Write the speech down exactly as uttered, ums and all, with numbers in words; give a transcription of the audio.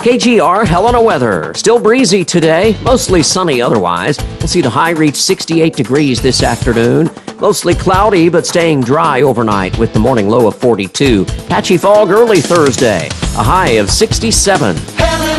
K G R Helena weather. Still breezy today, mostly sunny otherwise. We'll see the high reach sixty-eight degrees this afternoon. Mostly cloudy, but staying dry overnight with the morning low of forty-two. Patchy fog early Thursday, a high of sixty-seven.